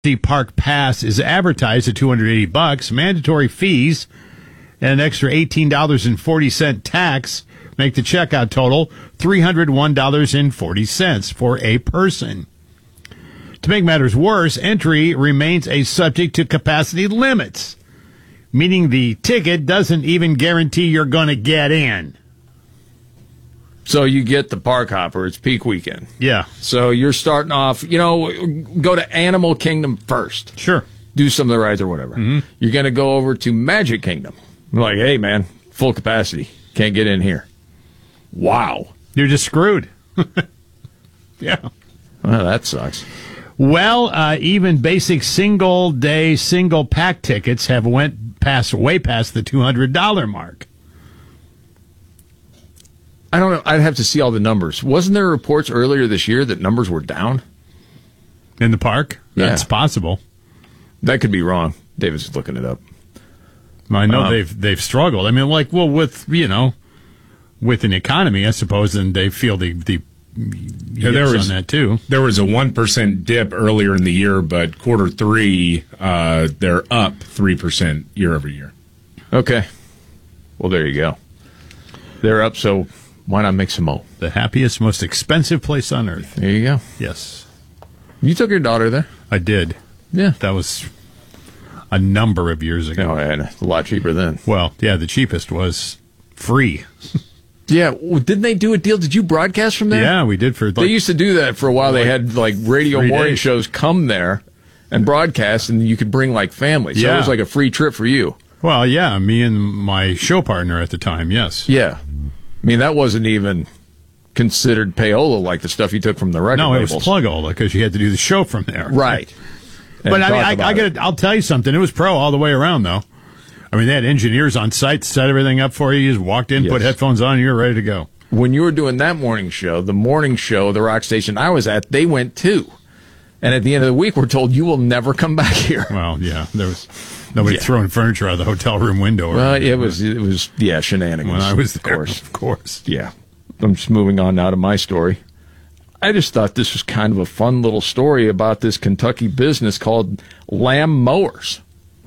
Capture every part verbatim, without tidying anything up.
The Park Pass is advertised at two hundred eighty bucks. Mandatory fees and an extra eighteen dollars and forty cents tax make the checkout total three hundred one dollars and forty cents for a person. To make matters worse, entry remains a subject to capacity limits, meaning the ticket doesn't even guarantee you're going to get in. So you get the park hopper. It's peak weekend. Yeah. So you're starting off, you know, go to Animal Kingdom first. Sure. Do some of the rides or whatever. Mm-hmm. You're going to go over to Magic Kingdom. You're like, hey, man, full capacity. Can't get in here. Wow. You're just screwed. Yeah. Well, that sucks. Well, uh, even basic single-day, single-pack tickets have went past, way past the two hundred dollars mark. I don't know. I'd have to see all the numbers. Wasn't there reports earlier this year that numbers were down? In the park? Yeah. That's possible. That could be wrong. David's looking it up. I know Um, they've they've struggled. I mean, like, well, with, you know, with an economy, I suppose, and they feel the, the Yeah, there was on that, too. There was a one percent dip earlier in the year, but quarter three, uh, they're up three percent year over year. Okay. Well, there you go. They're up, so why not make some more? The happiest, most expensive place on earth. There you go. Yes. You took your daughter there? I did. Yeah. That was a number of years ago. No, and a lot cheaper then. Well, yeah, the cheapest was free. Yeah, well, didn't they do a deal? Did you broadcast from there? Yeah, we did for like, They used to do that for a while. They had like radio Three morning days. shows come there and broadcast, and you could bring like family. So Yeah. it was like a free trip for you. well, yeah, me and my show partner at the time, yes. Yeah. I mean, that wasn't even considered payola like the stuff you took from the record No, it labels. was Plugola because you had to do the show from there. Right. But And I mean, talk I, about I it. gotta, I'll tell you something. It was pro all the way around, though. I mean, they had engineers on site, set everything up for you. You just walked in, Yes. put headphones on, and you're ready to go. When you were doing that morning show, the morning show, the rock station I was at, they went too. And at the end of the week, we're told you will never come back here. Well, yeah, there was nobody Yeah. throwing furniture out of the hotel room window. Or Well, anything. it was, it was, yeah, shenanigans. when I was of there, course. of course. Yeah. I'm just moving on now to my story. I just thought this was kind of a fun little story about this Kentucky business called Lamb Mowers.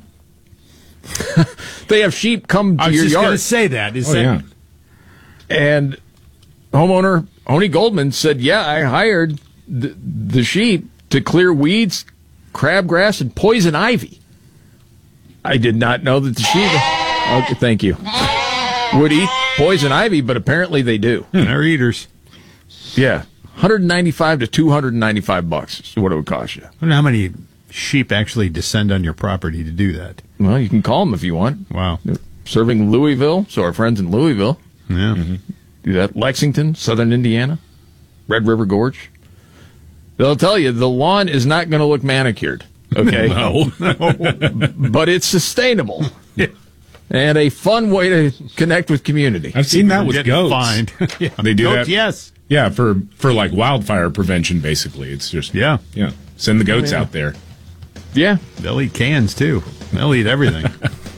They have sheep come to I was your just going yard. to say that. Is Oh, that yeah. And homeowner Honey Goldman said, yeah, I hired the, the sheep to clear weeds, crabgrass, and poison ivy. I did not know that the sheep, okay, thank you, would eat poison ivy, but apparently they do. they're eaters? Yeah. one ninety-five to two ninety-five bucks is what it would cost you. I don't know how many sheep actually descend on your property to do that. Well, you can call them if you want. Wow. Serving Louisville, so our friends in Louisville Yeah. do that. Lexington, Southern Indiana, Red River Gorge. They'll tell you the lawn is not going to look manicured, okay? No. But it's sustainable Yeah. and a fun way to connect with community. I've seen that with Getting goats. fined. Yeah. They do Goats, that. yes. Yeah, for for like wildfire prevention, basically. It's just Yeah. yeah. Send the goats yeah. out there. Yeah. They'll eat cans, too. They'll eat everything.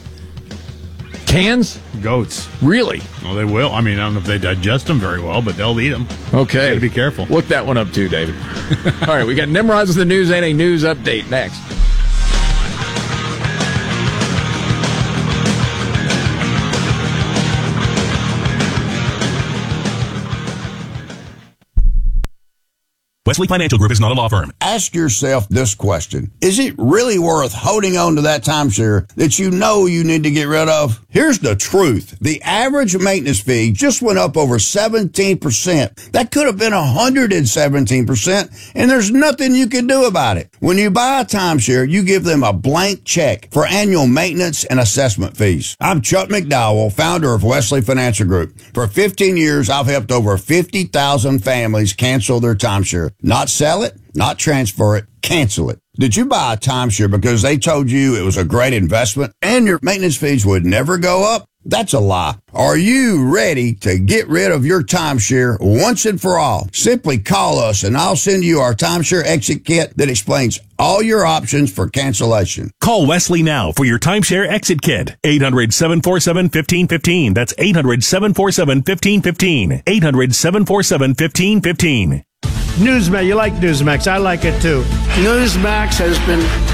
Cans? Goats. Really? Well, they will. I mean, I don't know if they digest them very well, but they'll eat them. Okay. Gotta be careful. Look that one up too, David. All right, we got Nimrod's the news and a news update next. Wesley Financial Group is not a law firm. Ask yourself this question. Is it really worth holding on to that timeshare that you know you need to get rid of? Here's the truth. The average maintenance fee just went up over seventeen percent. That could have been one hundred seventeen percent, and there's nothing you can do about it. When you buy a timeshare, you give them a blank check for annual maintenance and assessment fees. I'm Chuck McDowell, founder of Wesley Financial Group. For fifteen years, I've helped over fifty thousand families cancel their timeshare. Not sell it, not transfer it, cancel it. Did you buy a timeshare because they told you it was a great investment and your maintenance fees would never go up? That's a lie. Are you ready to get rid of your timeshare once and for all? Simply call us and I'll send you our timeshare exit kit that explains all your options for cancellation. Call Wesley now for your timeshare exit kit. eight hundred, seven four seven, one five one five. That's eight hundred, seven four seven, one five one five. eight hundred, seven four seven, one five one five. Newsmax, you like Newsmax. I like it too. Newsmax has been